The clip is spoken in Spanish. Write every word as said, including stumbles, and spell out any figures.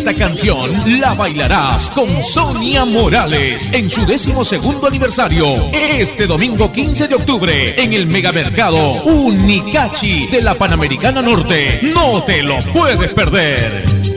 Esta canción la bailarás con Sonia Morales en su décimo segundo aniversario. Este domingo quince de octubre en el megamercado Unicachi de la Panamericana Norte. No te lo puedes perder.